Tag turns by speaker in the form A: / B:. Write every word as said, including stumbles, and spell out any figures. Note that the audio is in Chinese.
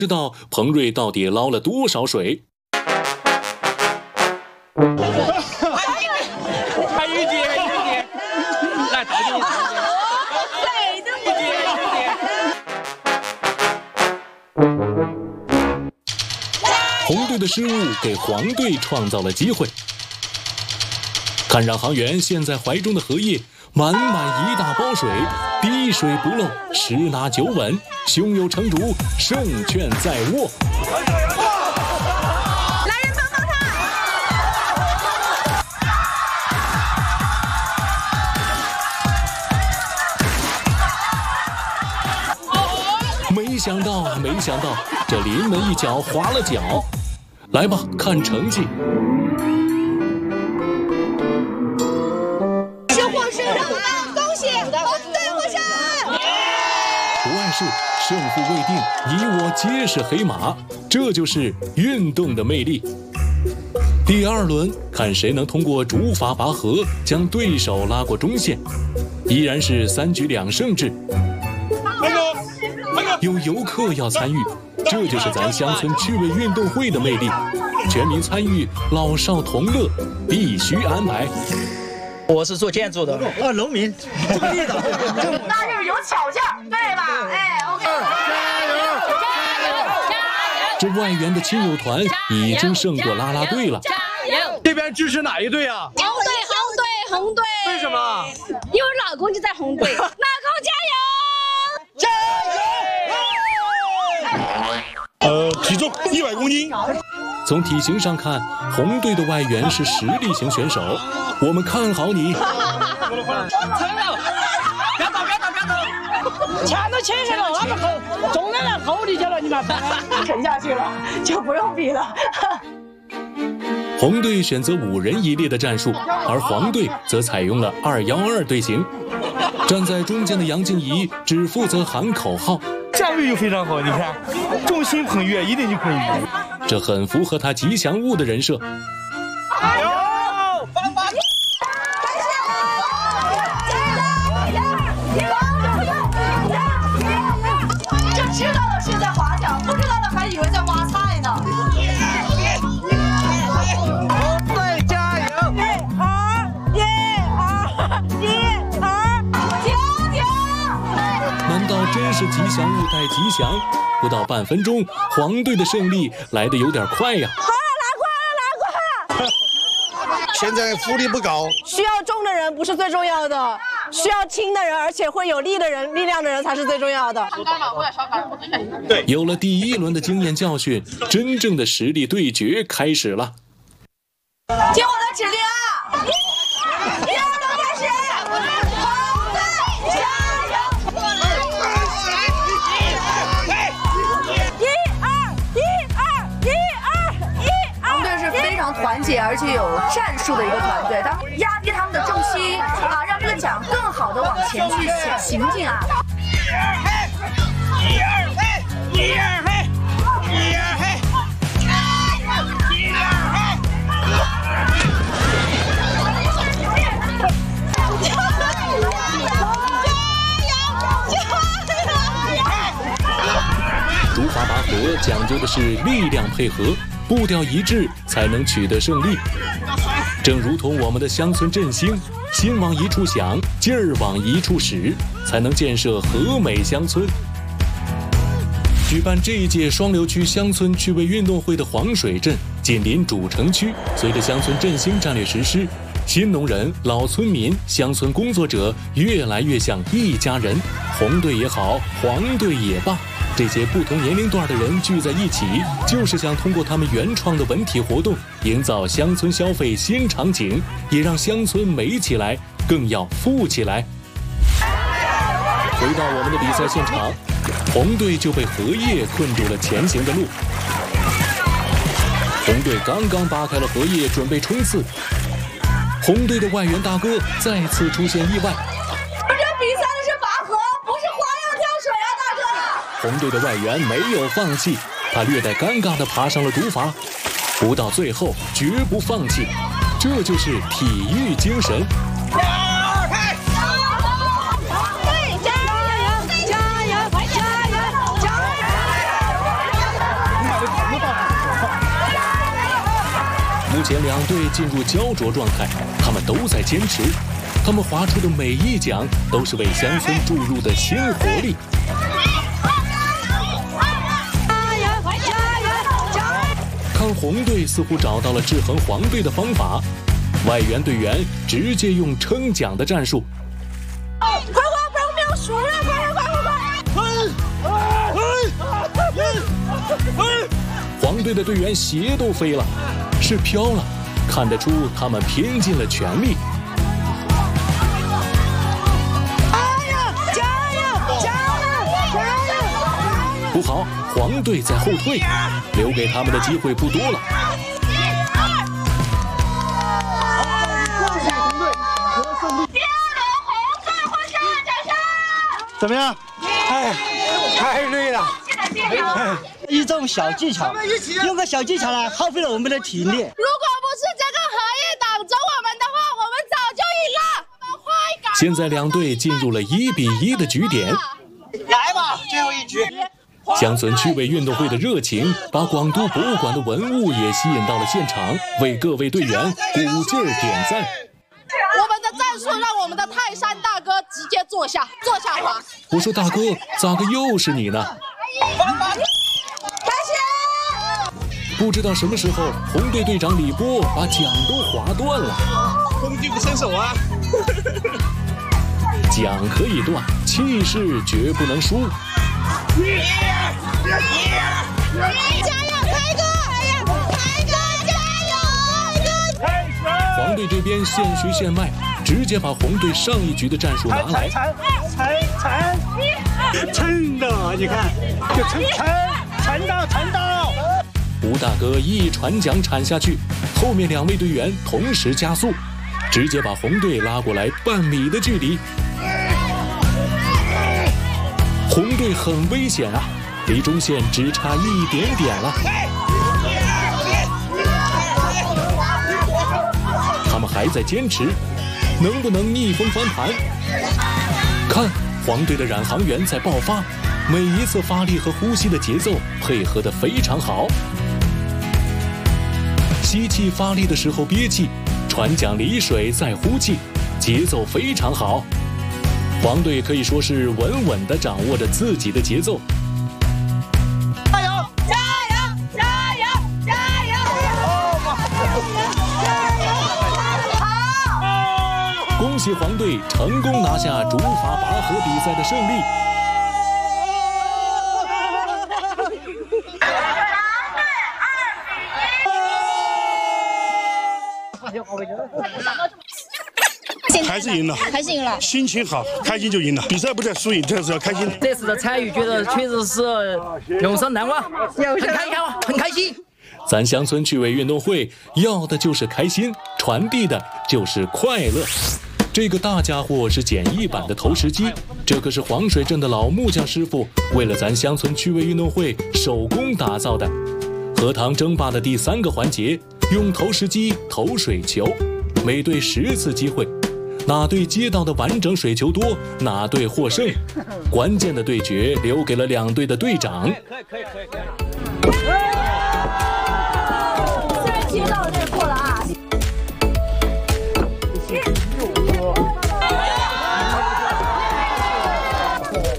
A: 知道彭瑞到底捞了多少水。
B: 还有一节，还有一节，来倒进去。
C: 水的一节
A: 一节。红队的失误给黄队创造了机会。看让航员现在怀中的荷叶满满一大包水，滴水不漏，十拿九稳，胸有成竹，胜券在握。
C: 来人帮帮
A: 他！没想到啊，没想到，这临门一脚滑了脚。来吧，看成绩。
C: 是获胜了，恭喜红队获胜！
A: 不碍事，胜负未定，你我皆是黑马，这就是运动的魅力。第二轮，看谁能通过竹筏拔河将对手拉过中线，依然是三局两胜制。有游客要参与，这就是咱乡村趣味运动会的魅力，全民参与，老少同乐，必须安排。
D: 我是做建筑的，啊，农民，种地的，
C: 那就是有巧劲儿，对吧？哎 ，OK， 加油，加油，加油！
A: 这外援的亲友团已经胜过啦啦队了。
C: 加油！
D: 这边支持哪一队啊？
C: 红队，红队，红队。
D: 为什么？
C: 因为老公就在红队，老公加油！
D: 加油！
E: 呃，体重一百公斤。
A: 从体型上看，红队的外援是实力型选手，我们看好你。
B: 成了，别倒，别倒，别倒！
F: 钱都牵上了，那么厚，中人了厚里去了，你们沉下去了，就不用比了。
A: 红队选择五人一列的战术，而黄队则采用了二幺二队形。站在中间的杨静怡只负责喊口号。
E: 站位就非常好，你看，重心捧月一定就可以。
A: 这很符合他吉祥物的人设。
D: 加油！帮帮！
C: 就知道了是在划桨，不知道的还以为在挖菜呢。
D: 红队加油！
F: 一二一二一二，
C: 停停！
A: 难道真是吉祥物带吉祥？不到半分钟，黄队的胜利来得有点快呀！
F: 好了，拿过来了，拿过来了。
E: 现在福利不高，
F: 需要重的人不是最重要的，需要轻的人，而且会有力的人、力量的人才是最重要的。
E: 对，
A: 有了第一轮的经验教训，真正的实力对决开始了。
C: 听我的指令啊！一二轮开始，红队加油！
F: 一二一二一二一二。
G: 红队是非常团结而且有战术的一个团队，当压低他们的重心啊，让这个桨更好的往前去行进啊。
B: 一二嘿，一二嘿，一二嘿，一二嘿，一二嘿。
A: 竹筏拔河讲究的是力量配合，步调一致才能取得胜利。正如同我们的乡村振兴，心往一处想，劲儿往一处使，才能建设和美乡村。举办这一届双流区乡村趣味运动会的黄水镇紧邻主城区，随着乡村振兴战略实施，新农人、老村民、乡村工作者越来越像一家人。红队也好，黄队也罢，这些不同年龄段的人聚在一起，就是想通过他们原创的文体活动，营造乡村消费新场景，也让乡村美起来，更要富起来。回到我们的比赛现场，红队就被荷叶困住了前行的路。红队刚刚扒开了荷叶，准备冲刺。红队的外援大哥再次出现意外。
C: 这比赛的是拔河，不是花样跳水啊，大哥！
A: 红队的外援没有放弃，他略带尴尬地爬上了竹筏，不到最后绝不放弃，这就是体育精神。 目前两队进入焦灼状态，他们都在坚持，他们划出的每一桨都是为乡村注入的新活力。看红队似乎找到了制衡黄队的方法，外援队员直接用撑桨的战术。
C: 快快快，我们要输了！快快快快快！
A: 黄队的队员鞋都飞了，是飘了，看得出他们拼尽了全力。
C: 加油！加油！加油！加油！
A: 不好，黄队在后退，留给他们的机会不多了。
E: 怎么样？哎，太累了。
D: 一种小技巧，用个小技巧来耗费了我们的体力。
C: 如果不是这个荷叶挡着我们的话，我们早就赢了。
A: 现在两队进入了一比一的局点。
D: 来吧，最后一局。
A: 乡村趣味运动会的热情，把广都博物馆的文物也吸引到了现场，为各位队员鼓劲儿点赞。
F: 我们的战术让我们的泰山大哥直接坐下，坐下滑。
A: 我说大哥，咋个又是你呢？
C: 开始！
A: 不知道什么时候，红队队长李波把桨都划断了。
B: công具不伸手啊！
A: 桨可以断，气势绝不能输。
C: 加油，开哥！开哥，加油！
A: 黄队这边现学现卖，直接把红队上一局的战术拿来。
E: 缠缠缠撑的，你看，就撑撑缠到缠到。
A: 吴大哥一船桨铲下去，后面两位队员同时加速，直接把红队拉过来半米的距离。红队很危险啊，离中线只差一点点了。他们还在坚持，能不能逆风翻盘？看，黄队的冉航员在爆发，每一次发力和呼吸的节奏配合得非常好。吸气发力的时候憋气，船桨离水再呼气，节奏非常好。黄队可以说是稳稳地掌握着自己的节奏。
C: 加油！加油！加油！加油！好！
A: 恭喜黄队成功拿下竹筏拔河比赛的胜利。
H: 还是赢了，
C: 还是赢了，
H: 心情好，开心就赢了。比赛不在输赢，这是要开心。
D: 这次的参与，觉得确实是永生难忘，很开心，很开心。
A: 咱乡村趣味运动会要的就是开心，传递的就是快乐。这个大家伙是简易版的投石机，这可是黄水镇的老木匠师傅为了咱乡村趣味运动会手工打造的。荷塘争霸的第三个环节，用投石机投水球，每队十次机会。哪队接到的完整水球多，哪队获胜。关键的对决留给了两队的队长。
C: 可以可以可以可以。